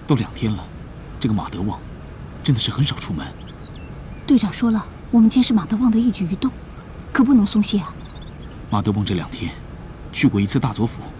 都2天了，这个马德旺真的是很少出门。 队长说了，我们监视马德旺的一举一动，可不能松懈啊。 马德旺这2天去过1次大佐府。